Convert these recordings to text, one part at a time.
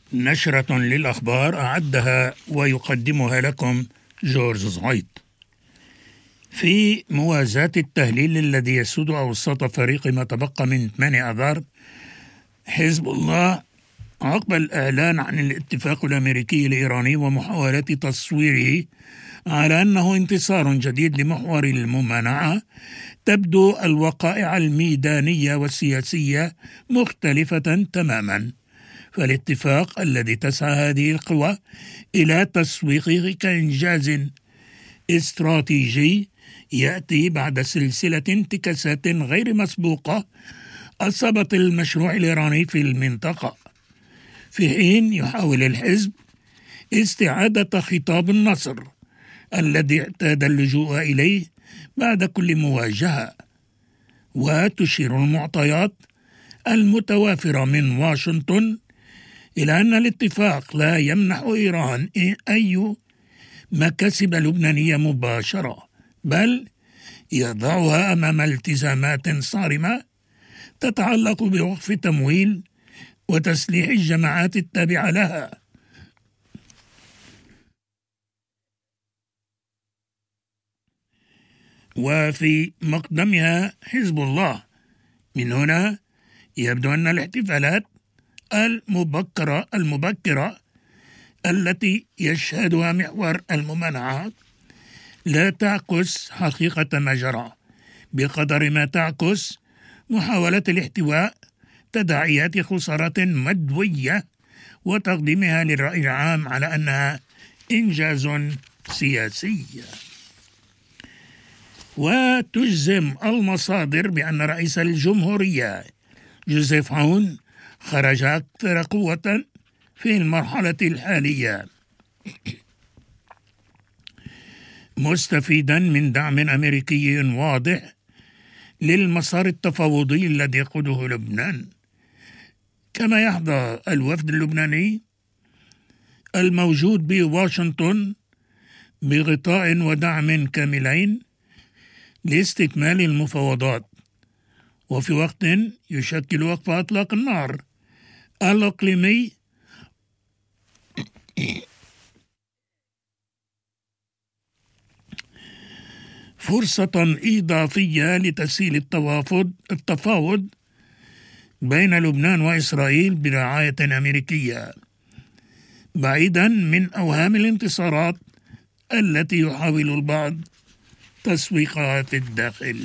نشرة للأخبار أعدها ويقدمها لكم جورج زهيط. في موازاة التهليل الذي يسود أوسط فريق ما تبقى من 8 آذار، حزب الله عقب الإعلان عن الاتفاق الأمريكي الإيراني ومحاولة تصويره على أنه انتصار جديد لمحور الممانعة، تبدو الوقائع الميدانية والسياسية مختلفة تماما. فالاتفاق الذي تسعى هذه القوى إلى تسويقه كإنجاز استراتيجي يأتي بعد سلسلة انتكاسات غير مسبوقة أصابت المشروع الإيراني في المنطقة، في حين يحاول الحزب استعادة خطاب النصر الذي اعتاد اللجوء إليه بعد كل مواجهة. وتشير المعطيات المتوافرة من واشنطن إلى أن الاتفاق لا يمنح إيران أي مكاسب لبنانية مباشرة، بل يضعها أمام التزامات صارمة تتعلق بوقف تمويل وتسليح الجماعات التابعة لها. وفي مقدمها حزب الله. من هنا يبدو أن الاحتفالات المبكرة التي يشهدها محور الممانعة لا تعكس حقيقة ما جرى بقدر ما تعكس محاولة الاحتواء تداعيات خسارات مدوية وتقديمها للرأي العام على أنها إنجاز سياسي. وتجزم المصادر بأن رئيس الجمهورية جوزيف عون خرج أكثر قوة في المرحلة الحالية، مستفيدا من دعم أمريكي واضح للمسار التفاوضي الذي يقوده لبنان. كما يحظى الوفد اللبناني الموجود بواشنطن بغطاء ودعم كاملين لاستكمال المفاوضات، وفي وقت يشكل وقف إطلاق النار الإقليمي فرصة إضافية لتسهيل التفاوض بين لبنان وإسرائيل برعاية أمريكية، بعيدا من أوهام الانتصارات التي يحاول البعض تسويقها في الداخل.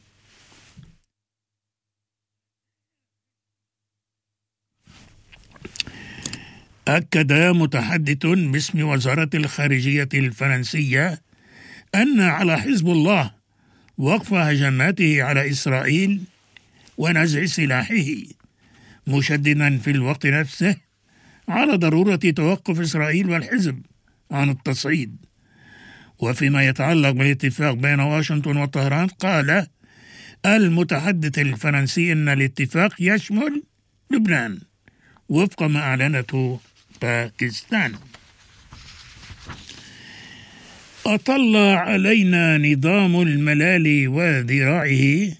أكد متحدث باسم وزارة الخارجية الفرنسية أن على حزب الله وقف هجماته على إسرائيل ونزع سلاحه، مشددا في الوقت نفسه على ضرورة توقف إسرائيل والحزب عن التصعيد. وفيما يتعلق بالاتفاق بين واشنطن وطهران، قال المتحدث الفرنسي أن الاتفاق يشمل لبنان وفق ما أعلنته باكستان. أطل علينا نظام الملال وذراعه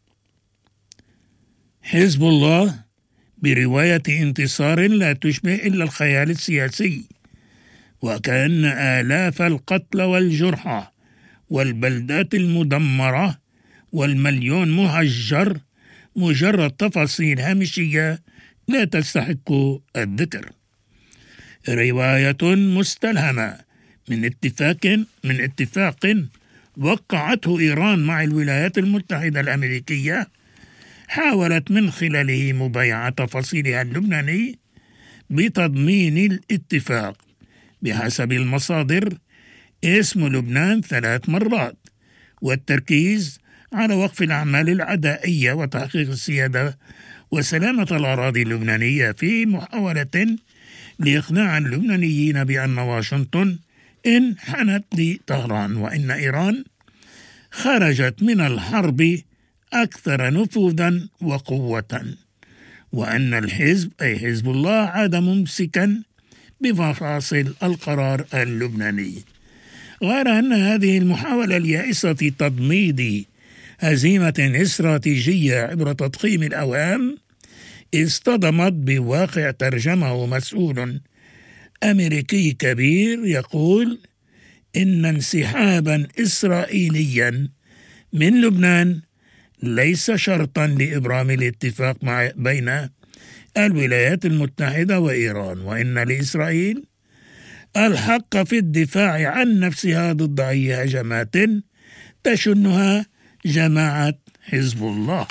حزب الله برواية انتصار لا تشبه إلا الخيال السياسي، وكأن آلاف القتلى والجرحى والبلدات المدمرة والمليون مهجر مجرد تفاصيل هامشية لا تستحق الذكر. رواية مستلهمة من اتفاق وقعته إيران مع الولايات المتحدة الأمريكية، حاولت من خلاله مبايعة تفاصيلها اللبناني بتضمين الاتفاق. بحسب المصادر اسم لبنان 3 مرات، والتركيز على وقف الأعمال العدائية وتحقيق السيادة وسلامة الأراضي اللبنانية، في محاولة لإقناع اللبنانيين بأن واشنطن انحنت لطهران وإن إيران خرجت من الحرب أكثر نفوذا وقوة، وأن الحزب أي حزب الله عاد ممسكا بمفاصل القرار اللبناني. غير أن هذه المحاولة اليائسة تضميد هزيمة استراتيجية عبر تضخيم الأوهام اصطدمت بواقع ترجمه مسؤول أمريكي كبير يقول إن انسحابا إسرائيليا من لبنان ليس شرطا لإبرام الاتفاق بين الولايات المتحدة وإيران، وإن لإسرائيل الحق في الدفاع عن نفسها ضد أي هجمات تشنها جماعة حزب الله.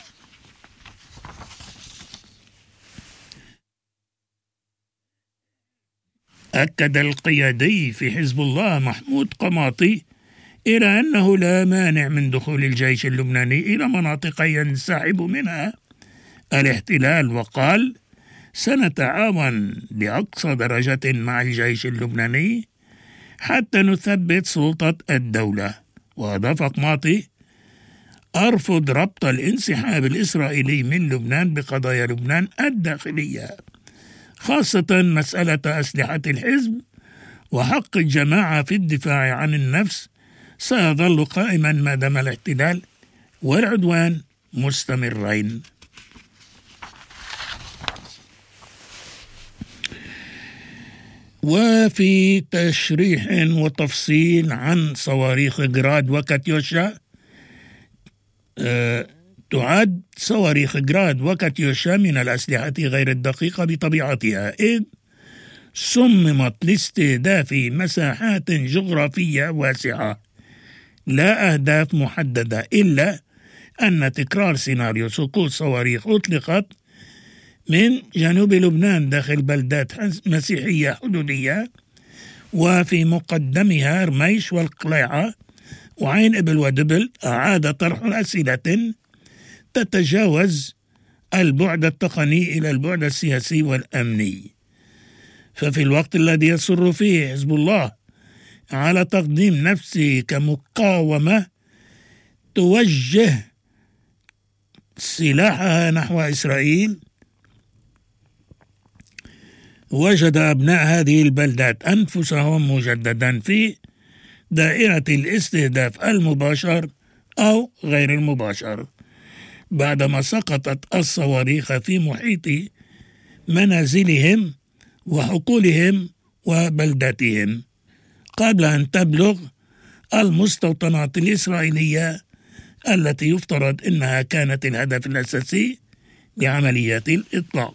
أكد القيادي في حزب الله محمود قماطي إلى أنه لا مانع من دخول الجيش اللبناني إلى مناطق ينسحب منها الاحتلال، وقال: سنتعاون لأقصى درجة مع الجيش اللبناني حتى نثبت سلطة الدولة. وأضاف قماطي: أرفض ربط الانسحاب الإسرائيلي من لبنان بقضايا لبنان الداخلية، خاصة مسألة أسلحة الحزب وحق الجماعة في الدفاع عن النفس سيظل قائما ما دام الاحتلال والعدوان مستمرين. وفي تشريح وتفصيل عن صواريخ جراد وكاتيوشا، تعد صواريخ جراد وكاتيوشا من الأسلحة غير الدقيقة بطبيعتها، إذ صممت لاستهداف مساحات جغرافية واسعة لا أهداف محددة، إلا أن تكرار سيناريو سقوط صواريخ أطلقت من جنوب لبنان داخل بلدات مسيحية حدودية وفي مقدمها رميش والقليعة وعين إبل ودبل، أعاد طرح أسئلة تتجاوز البعد التقني إلى البعد السياسي والأمني. ففي الوقت الذي يصر فيه حزب الله على تقديم نفسه كمقاومة توجه سلاحها نحو إسرائيل، وجد أبناء هذه البلدات أنفسهم مجددا في دائرة الاستهداف المباشر أو غير المباشر بعدما سقطت الصواريخ في محيط منازلهم وحقولهم وبلداتهم قبل أن تبلغ المستوطنات الإسرائيلية التي يفترض أنها كانت الهدف الأساسي لعمليات الإطلاق.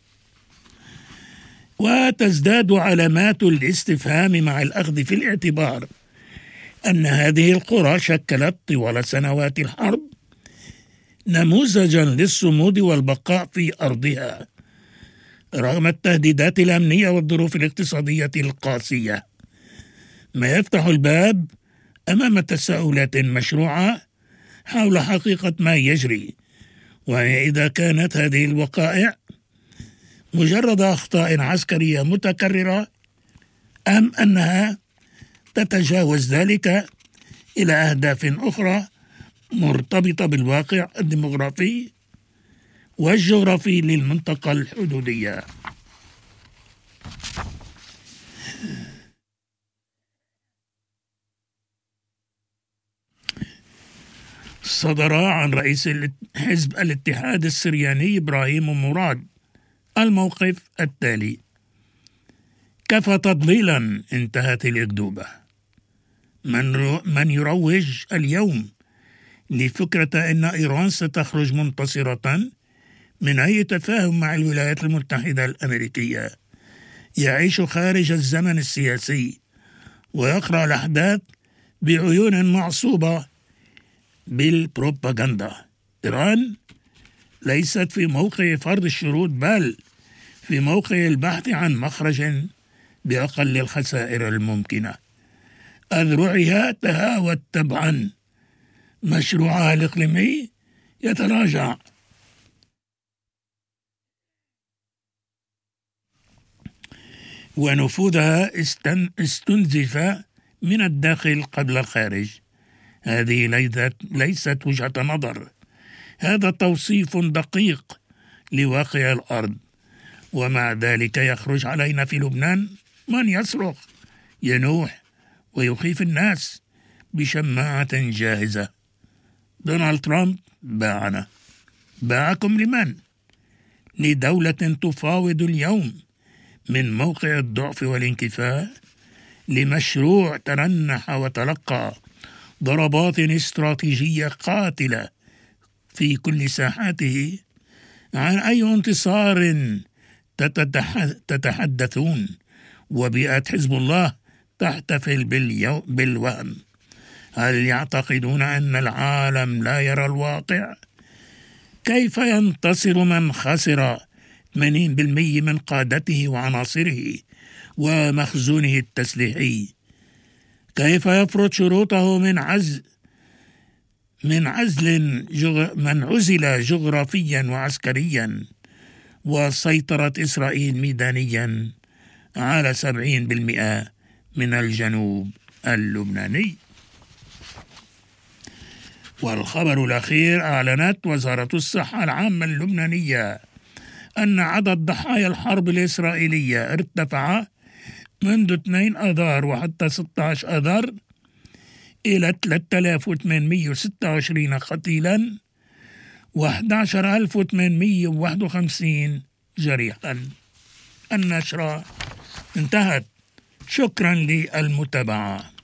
وتزداد علامات الاستفهام مع الأخذ في الاعتبار أن هذه القرى شكلت طوال سنوات الحرب نموذجا للصمود والبقاء في أرضها رغم التهديدات الأمنية والظروف الاقتصادية القاسية، ما يفتح الباب أمام تساؤلات مشروعة حول حقيقة ما يجري، وإذا كانت هذه الوقائع مجرد أخطاء عسكرية متكررة أم أنها تتجاوز ذلك إلى أهداف أخرى مرتبطة بالواقع الديمغرافي والجغرافي للمنطقة الحدودية. صدر عن رئيس حزب الاتحاد السرياني إبراهيم مراد الموقف التالي: كفى تضليلا، انتهت الأكذوبة. من يروج اليوم لفكرة أن إيران ستخرج منتصرة من أي تفاهم مع الولايات المتحدة الأمريكية يعيش خارج الزمن السياسي ويقرأ الأحداث بعيون معصوبة بالبروباغندا. إيران ليست في موقع فرض الشروط، بل في موقع البحث عن مخرج بأقل الخسائر الممكنة. أذرعها تهاوت تبعا، مشروعها الإقليمي يتراجع، ونفوذها استنزف من الداخل قبل الخارج. هذه ليست وجهة نظر، هذا توصيف دقيق لواقع الأرض. ومع ذلك يخرج علينا في لبنان من يصرخ، ينوح ويخيف الناس بشماعة جاهزة: دونالد ترامب باعنا. باعكم لمن؟ لدولة تفاوض اليوم من موقع الضعف والانكفاء لمشروع ترنح وتلقى ضربات استراتيجية قاتلة في كل ساحاته، عن أي انتصار تتحدثون؟ وبيئة حزب الله تحتفل بالوهم. هل يعتقدون أن العالم لا يرى الواقع؟ كيف ينتصر من خسر 80% من قادته وعناصره ومخزونه التسليحي؟ كيف يفرض شروطه من عزل جغرافيا وعسكريا وسيطرة إسرائيل ميدانيا على 70% من الجنوب اللبناني؟ والخبر الأخير: أعلنت وزارة الصحة العامة اللبنانية أن عدد ضحايا الحرب الإسرائيلية ارتفع منذ 2 آذار وحتى 16 آذار إلى 3826 قتيلا و11851 جريحا. النشرة انتهت. شكرا للمتابعة.